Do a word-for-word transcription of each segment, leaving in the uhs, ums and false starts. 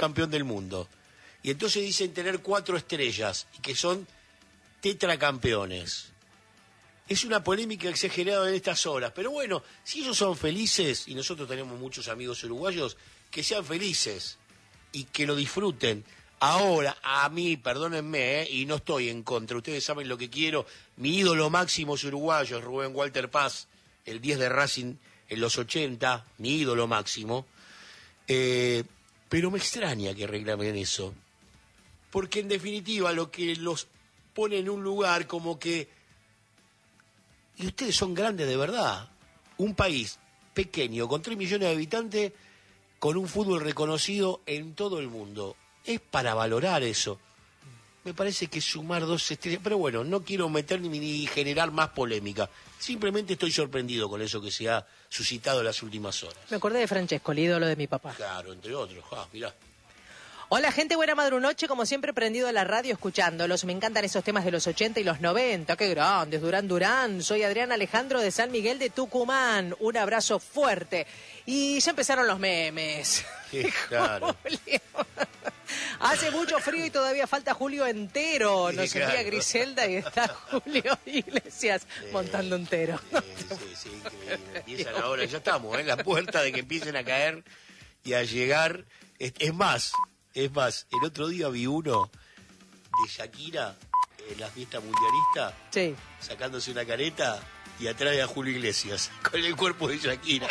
campeón del mundo. Y entonces dicen tener cuatro estrellas, y que son tetracampeones. Es una polémica exagerada en estas horas, pero bueno, si ellos son felices, y nosotros tenemos muchos amigos uruguayos, que sean felices y que lo disfruten. Ahora, a mí, perdónenme, ¿eh? Y no estoy en contra, ustedes saben lo que quiero, mi ídolo máximo es uruguayo, es Rubén Walter Paz, el diez de Racing en los ochenta, mi ídolo máximo, eh, pero me extraña que reclamen eso, porque en definitiva lo que los pone en un lugar como que, y ustedes son grandes de verdad, un país pequeño, con tres millones de habitantes, con un fútbol reconocido en todo el mundo. Es para valorar eso. Me parece que sumar dos estrellas... Pero bueno, no quiero meter ni, ni generar más polémica. Simplemente estoy sorprendido con eso que se ha suscitado en las últimas horas. Me acordé de Francesco, el ídolo de mi papá. Claro, entre otros. Ah, mirá. Hola gente, buena madrunoche, como siempre prendido a la radio escuchándolos. Me encantan esos temas de los ochenta y los noventa, qué grandes, Durán Durán. Soy Adrián Alejandro de San Miguel de Tucumán, un abrazo fuerte. Y ya empezaron los memes. Sí, claro. Hace mucho frío y todavía falta Julio entero. Nos Sí, envía claro. Griselda y está Julio Iglesias Sí, montando entero. Sí, sí, sí, increíble. Empiezan ahora, ya estamos, ¿eh? En la puerta de que empiecen a caer y a llegar. Es, es más... Es más, el otro día vi uno de Shakira en la fiesta mundialista, Sí. sacándose una careta y atrae a Julio Iglesias con el cuerpo de Shakira.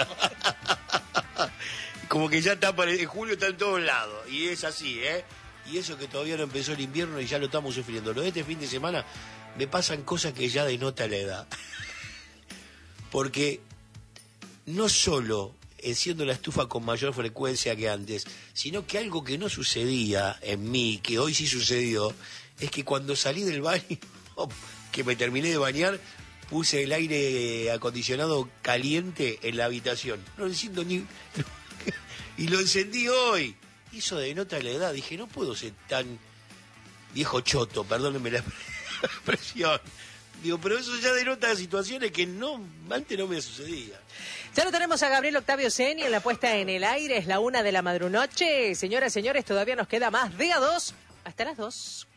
Como que ya está, apare- Julio está en todos lados, y es así, ¿eh? Y eso que todavía no empezó el invierno y ya lo estamos sufriendo. Lo de este fin de semana me pasan cosas que ya denota la edad. Porque no solo enciendo la estufa con mayor frecuencia que antes, sino que algo que no sucedía en mí, que hoy sí sucedió, es que cuando salí del baño, que me terminé de bañar, puse el aire acondicionado caliente en la habitación. No enciendo ni... y lo encendí hoy. Eso denota la edad. Dije, no puedo ser tan viejo choto, perdónenme la expresión. Digo, pero eso ya denota situaciones que no antes no me sucedía. Ya lo tenemos a Gabriel Octavio Seni en la puesta en el aire, es la una de la madrunoche. Señoras y señores, todavía nos queda más de a dos hasta las dos.